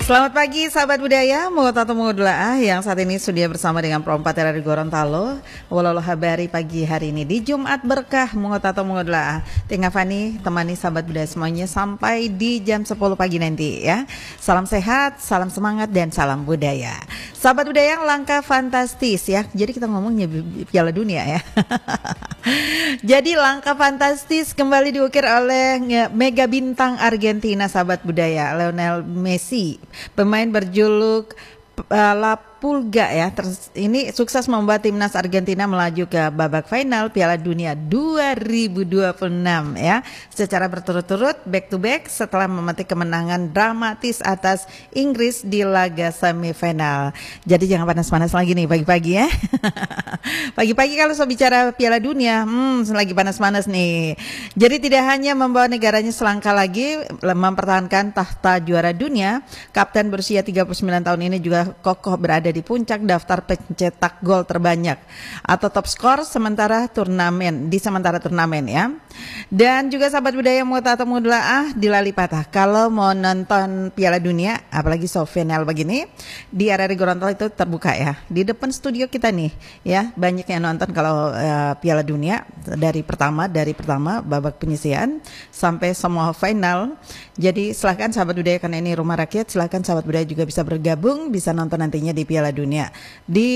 Selamat pagi sahabat budaya, Muhtato Mudlaah yang saat ini sudah bersama dengan Perompat dari Gorontalo. Walau habari pagi hari ini di Jumat Berkah Muhtato Mudlaah. Tengah Fani temani sahabat budaya semuanya sampai di jam 10 pagi nanti ya. Salam sehat, salam semangat dan salam budaya. Sahabat budaya yang langkah fantastis ya. Jadi kita ngomongnya Piala Dunia ya. Jadi langkah fantastis kembali diukir oleh mega bintang Argentina sahabat budaya Lionel Messi. Pemain berjuluk La Pulga ya, ini sukses membuat timnas Argentina melaju ke babak final Piala Dunia 2026 ya, secara berturut-turut back to back setelah memetik kemenangan dramatis atas Inggris di laga semifinal. Jadi jangan panas-panas lagi nih pagi-pagi ya. Pagi-pagi kalau saya bicara Piala Dunia, lagi panas-panas nih. Jadi tidak hanya membawa negaranya selangkah lagi mempertahankan tahta juara dunia, kapten berusia 39 tahun ini juga kokoh berada di puncak daftar pencetak gol terbanyak atau top skor sementara turnamen ya. Dan juga sahabat budaya Muhtato Mudlaah di Lali Patah, kalau mau nonton Piala Dunia apalagi final begini di RRI Gorontalo itu terbuka ya. Di depan studio kita nih ya, banyak yang nonton kalau Piala Dunia dari pertama babak penyisihan sampai semua final. Jadi silahkan sahabat budaya, karena ini rumah rakyat, silahkan sahabat budaya juga bisa bergabung, bisa nonton nantinya di Piala Dunia di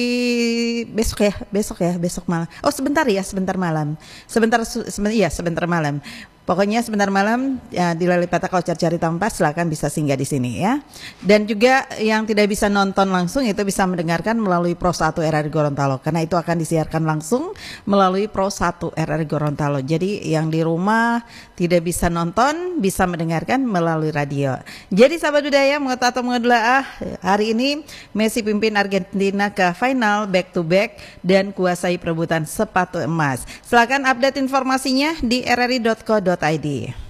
besok malam. Oh sebentar malam. Sebentar malam. Pokoknya sebentar malam ya, di Lali Patah kalau cari tempat silakan bisa singgah di sini ya. Dan juga yang tidak bisa nonton langsung itu bisa mendengarkan melalui Pro 1 RRI Gorontalo, karena itu akan disiarkan langsung melalui Pro 1 RRI Gorontalo. Jadi yang di rumah tidak bisa nonton bisa mendengarkan melalui radio. Jadi sahabat budaya Muhtato Mudlaah, hari ini Messi pimpin Argentina ke final back to back dan kuasai perebutan sepatu emas. Silakan update informasinya di rri.co.id.